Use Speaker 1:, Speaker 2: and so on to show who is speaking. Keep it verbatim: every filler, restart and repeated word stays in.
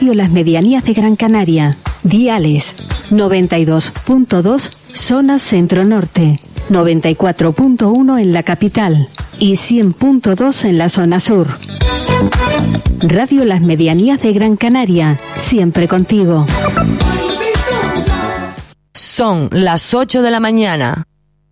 Speaker 1: Radio Las Medianías de Gran Canaria. Diales noventa y dos punto dos zona centro-norte, noventa y cuatro punto uno en la capital y cien punto dos en la zona sur. Radio Las Medianías de Gran Canaria, siempre contigo.
Speaker 2: Son las ocho de la mañana.